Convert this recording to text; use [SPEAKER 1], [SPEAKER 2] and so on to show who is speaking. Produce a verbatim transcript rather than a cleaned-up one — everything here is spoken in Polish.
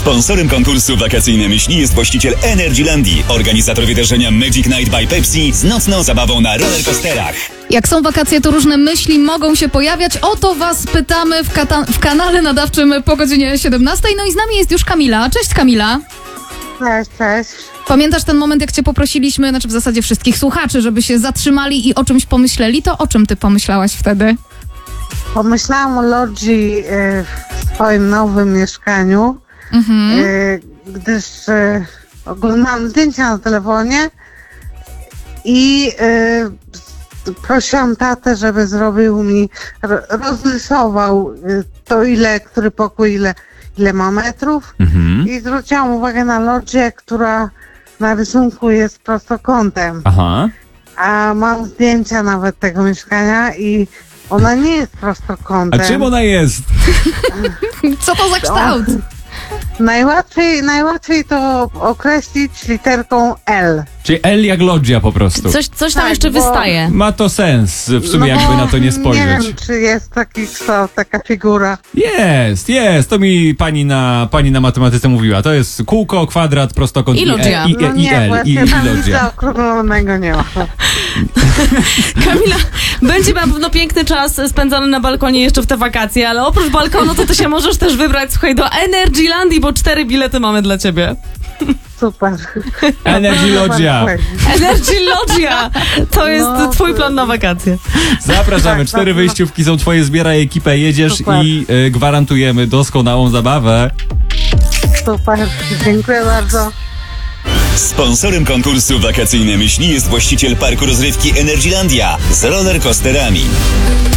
[SPEAKER 1] Sponsorem konkursu Wakacyjne Myśli jest właściciel Energylandii, organizator wydarzenia Magic Night by Pepsi z nocną zabawą na rollercoasterach.
[SPEAKER 2] Jak są wakacje, to różne myśli mogą się pojawiać. O to was pytamy w, kata- w kanale nadawczym po godzinie siedemnastej. No i z nami jest już Kamila. Cześć, Kamila.
[SPEAKER 3] Cześć, cześć.
[SPEAKER 2] Pamiętasz ten moment, jak cię poprosiliśmy, znaczy w zasadzie wszystkich słuchaczy, żeby się zatrzymali i o czymś pomyśleli? To o czym ty pomyślałaś wtedy?
[SPEAKER 3] Pomyślałam o lodzi e, w swoim nowym mieszkaniu,
[SPEAKER 2] Mhm.
[SPEAKER 3] e, gdyż e, oglądałam zdjęcia na telefonie i e, prosiłam tatę, żeby zrobił mi, ro, rozrysował e, to ile, który pokój, ile, ile ma metrów
[SPEAKER 4] Mhm.
[SPEAKER 3] i zwróciłam uwagę na lodzię, która na rysunku jest prostokątem.
[SPEAKER 4] Aha.
[SPEAKER 3] A mam zdjęcia nawet tego mieszkania i ona nie jest
[SPEAKER 4] A
[SPEAKER 3] prostokątem.
[SPEAKER 4] czym ona jest?
[SPEAKER 2] Co to za kształt?
[SPEAKER 3] Najłatwiej, najłatwiej to określić literką L.
[SPEAKER 4] Czyli L jak loggia po prostu.
[SPEAKER 5] Coś, coś tam
[SPEAKER 3] Tak,
[SPEAKER 5] jeszcze
[SPEAKER 3] bo-
[SPEAKER 5] wystaje.
[SPEAKER 4] Ma to sens, w sumie
[SPEAKER 3] No
[SPEAKER 4] jakby
[SPEAKER 3] bo
[SPEAKER 4] na to nie spojrzeć.
[SPEAKER 3] Nie wiem, czy jest taki kształt, taka figura.
[SPEAKER 4] Jest, jest, to mi pani na, pani na matematyce mówiła. To jest kółko, kwadrat, prostokąt
[SPEAKER 5] I loggia.
[SPEAKER 4] E, i,
[SPEAKER 3] No
[SPEAKER 4] i, i
[SPEAKER 3] nie,
[SPEAKER 4] L, i,
[SPEAKER 3] właśnie
[SPEAKER 4] i
[SPEAKER 3] tam nic
[SPEAKER 4] loggia.
[SPEAKER 3] zaokrąglonego nie ma.
[SPEAKER 5] Kamila, będzie na pewno piękny czas spędzony na balkonie jeszcze w te wakacje, ale oprócz balkonu to ty się możesz też wybrać, słuchaj, do Energylandii, bo cztery bilety mamy dla ciebie.
[SPEAKER 3] Super.
[SPEAKER 4] Energy Loggia.
[SPEAKER 5] Energy Loggia! To jest
[SPEAKER 3] No,
[SPEAKER 5] twój
[SPEAKER 3] to-
[SPEAKER 5] plan na wakacje.
[SPEAKER 4] Zapraszamy,
[SPEAKER 3] Tak,
[SPEAKER 4] cztery
[SPEAKER 3] tak,
[SPEAKER 4] wyjściówki są twoje, zbieraj ekipę, jedziesz
[SPEAKER 3] Super.
[SPEAKER 4] i y, gwarantujemy doskonałą zabawę.
[SPEAKER 3] Super. Dziękuję bardzo.
[SPEAKER 1] Sponsorem konkursu Wakacyjne Myśli jest właściciel parku rozrywki Energylandia z rollercoasterami.